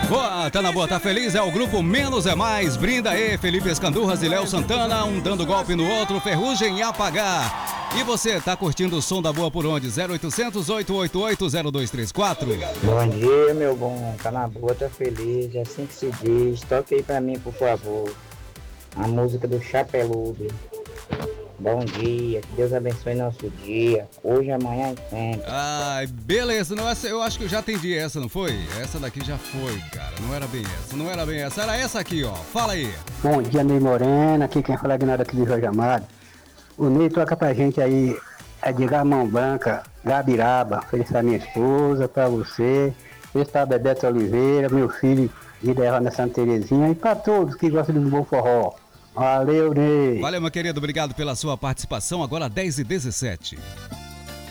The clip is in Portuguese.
Boa, tá na boa, tá feliz? É o grupo Menos é Mais. Brinda aí, Felipe Escandurras e Léo Santana, um dando golpe no outro, Ferrugem e Apagar. E você, tá curtindo o som da boa por onde? 0800 888 0234. Bom dia, meu bom. Tá na boa, tá feliz. É assim que se diz. Toque aí pra mim, por favor. A música do Chapeludo. Bom dia, que Deus abençoe nosso dia. Hoje, amanhã e sempre. Ai, beleza. Não, essa, eu acho que eu já atendi essa, não foi? Essa daqui já foi, cara. Não era bem essa, não era bem essa. Era essa aqui, ó. Fala aí. Bom dia, Ney Morena. Aqui quem fala é Aguinaldo aqui de Jorge Amado. O Ney toca pra gente aí, Edgar Mão Branca, Gabiraba. Feliz pra minha esposa, pra você. Feliz pra Bebeto Oliveira, meu filho de Derrana Santa Terezinha. E pra todos que gostam de um bom forró. Valeu, Ney. Valeu, meu querido. Obrigado pela sua participação. Agora 10h17.